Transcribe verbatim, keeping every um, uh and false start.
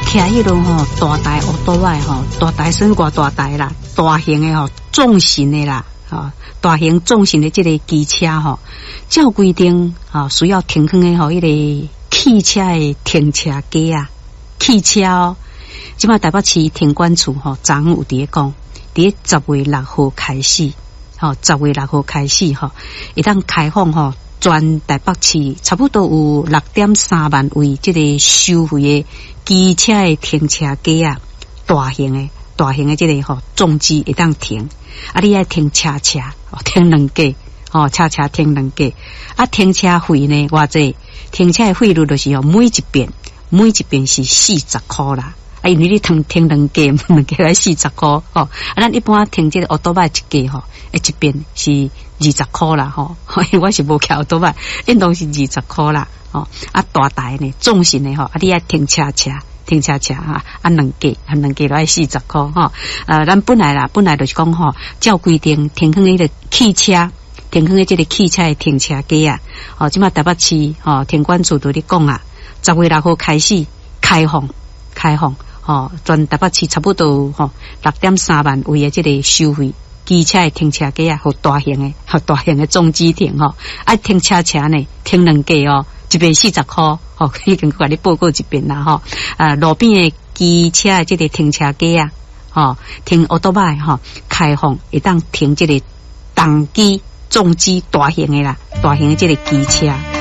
骑迄种吼大台奥多麦吼，大台算偌大台啦，大型的吼重型的啦，吼大型重型的这个机车吼，照规定吼需要停放的吼迄个汽车的停车格啊，汽车哦，即摆台北市停管处吼，昨有伫咧讲，伫十月六号开始，吼十月六号开始吼，会当开放吼。全台北市差不多有六点三万位这个收费的机车的停车格啊，大型的、大型的这个吼重机会当停，啊，你爱停车车，停两架，哦，车车停两架，啊，停车费呢，偌济？停车的费率就是哦，每一遍每一遍是四十块啦。啊，因为你停停两架，两架来四十块，哦，啊，咱一般停这个奥多麦一架吼，一遍是二十块啦，吼，我是无骑奥多麦，应当是二十块啦，哦，啊，大台呢，重型的吼，啊，你爱停车车，停车车哈，啊，两架，啊，两架来四十块，吼，呃，咱本来啦，本来就是讲吼，照规定停放迄个汽车，停放迄这个汽车的停车格啊，哦，即马台北市吼停管处对你讲啊，十月六号开始开放，开放。哦，全台北市差不多吼六点三万位的这个收费机车的停车格啊，和大型的、和大型的重机停吼，啊停车车呢停两架哦，一遍四十块，哦，已经甲你报告一遍啦吼。啊，路边的机车的这个停车格啊，哦，停奥多麦吼开放会当停这个重机、重机大型的啦，大型的这个机车。